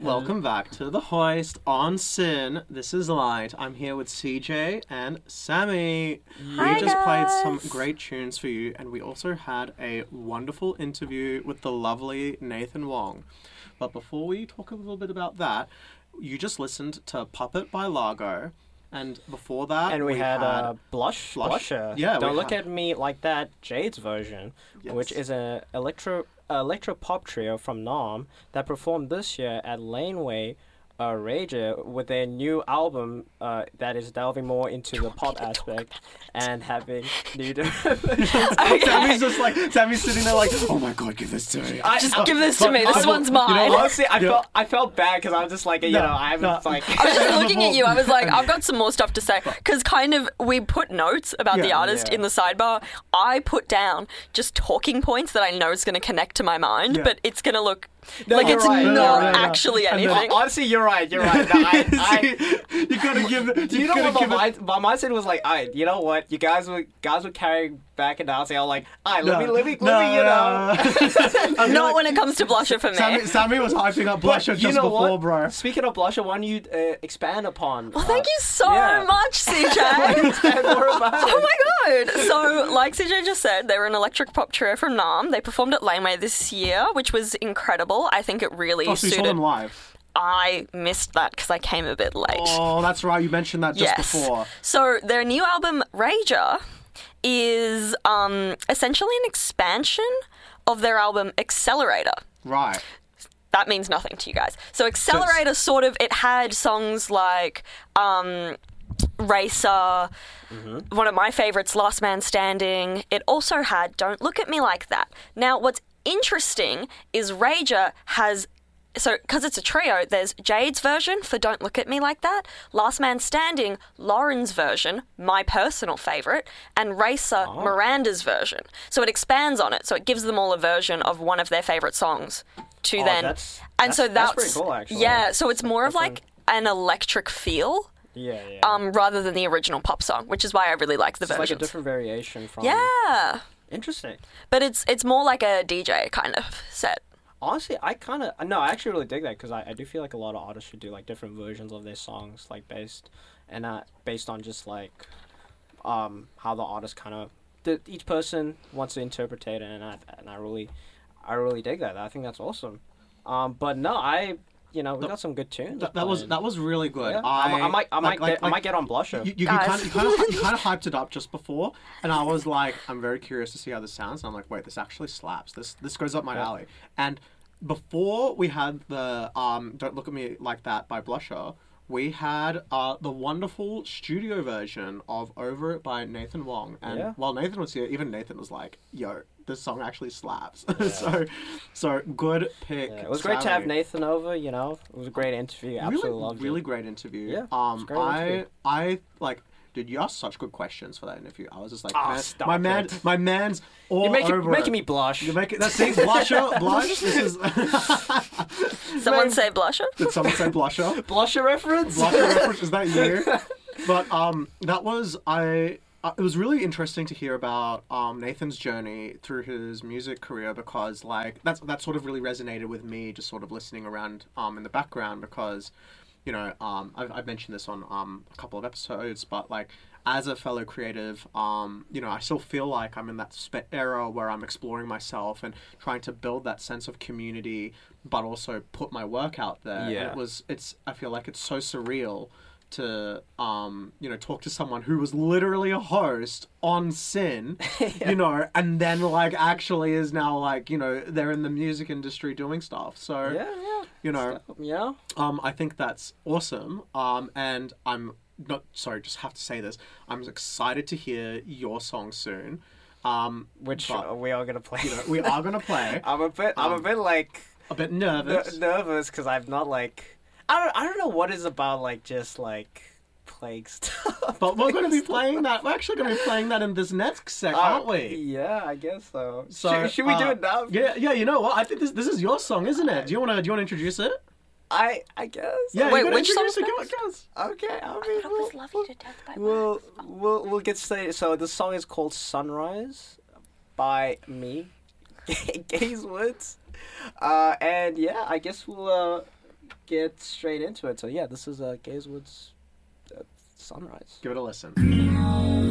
Welcome back to The Hoist on Sin. This is Light. I'm here with CJ and Sammy. Hi, we just played guys. some great tunes for you, and we also had a wonderful interview with the lovely Nathan Wong. But before we talk a little bit about that, you just listened to Puppet by Largo, and before that, And we had Blusher. Yeah, Don't we Look had- at Me Like That, Jade's version, Yes. which is an electro pop trio from Nam that performed this year at Laneway Rager with their new album that is delving more into the pop aspect and having new. Sammy's sitting there like, oh my god, give this to me. Just give this to me. This one's mine. Honestly, I felt bad because I was just like, I was like. I was just looking at you. I was like, I've got some more stuff to say. Because kind of, we put notes about the artist Yeah. in the sidebar. I put down just talking points that I know is going to connect to my mind, Yeah. but it's going to look No, like you're it's right. not No. actually And then- anything. Honestly, you're right. No, I You gotta give. you know what my mindset was like? Alright, you know what? You guys were carrying back and down, saying, like, alright, let me, Not when it comes to Blusher for me. Sammy was hyping up Blusher you just know before, what? bro. Speaking of Blusher, why don't you expand upon? Well, thank you so yeah. much, CJ. Expand more about it. Oh my god! So, like CJ just said, they were an electric pop trio from Nam. They performed at Laneway this year, which was incredible. I think it really Oh, so you saw suited. them live. I missed that because I came a bit late. Oh, that's right. You mentioned that just Yes. before. So their new album, Rager, is essentially an expansion of their album Accelerator. Right. That means nothing to you guys. So Accelerator sort of, it had songs like Racer, one of my favorites, Last Man Standing. It also had Don't Look at Me Like That. Now, what's interesting is Rager has, so because it's a trio, there's Jade's version for Don't Look at Me Like That, Last Man Standing, Lauren's version, my personal favourite, and Racer, Miranda's version. So it expands on it, so it gives them all a version of one of their favourite songs to then. that's pretty cool, actually. Yeah, so it's more of like an electric feel. Yeah. Rather than the original pop song, which is why I really like the It's like versions. a different variation from. Yeah, Interesting. but it's more like a DJ kind of set. Honestly, I actually really dig that because I do feel like a lot of artists should do like different versions of their songs, like based on just like how the artist kind of each person wants to interpret it, and I really dig that. I think that's awesome. But no, we got some good tunes. That was really good. Yeah. I might get on Blusher. You kind Guys. of hyped it up just before, and I was like, I'm very curious to see how this sounds. And I'm like, wait, this actually slaps. This goes up my alley. And before we had the Don't Look at Me Like That by Blusher, we had the wonderful studio version of Over It by Nathan Wong. And while Nathan was here, even Nathan was like, yo, this song actually slaps. so good pick. Yeah, it was great to have Sammy. Nathan over. It was a great interview. Absolutely loved Really it. great interview. Yeah, it was a great interview. I like. Dude, you asked such good questions for that interview. I was just like, Oh, man, stop my man's all You're over making it. me blush. You're making that see blush. This is. Someone say Blusher? Did someone say blusher? Blusher reference. Blusher reference? Is that you? But that was it was really interesting to hear about Nathan's journey through his music career because like that sort of really resonated with me just sort of listening around in the background because I've mentioned this on a couple of episodes, but like as a fellow creative, I still feel like I'm in that era where I'm exploring myself and trying to build that sense of community, but also put my work out there. Yeah. And I feel like it's so surreal to talk to someone who was literally a host on Sin, and then like actually is now like they're in the music industry doing stuff. So I think that's awesome. And I'm just have to say this. I'm excited to hear your song soon. Which but, we are gonna play. we are gonna play. I'm a bit like a bit nervous. Nervous because I'm not like I don't know what is about like just like playing stuff. But we're going to be playing that. We're actually going to be playing that in this next sec, aren't we? Yeah, I guess so. So should we do it now? Yeah. You know what? I think this is your song, isn't it? Do you want to introduce it? I guess. Yeah. Wait, you gotta which introduce song it. Give it, guys. Okay. I I mean, would always love you to death by we'll get started. So the song is called Sunrise by me, Gaze Woods. And yeah, I guess we'll get straight into it. So yeah, this is Gazewood's Sunrise. Give it a listen.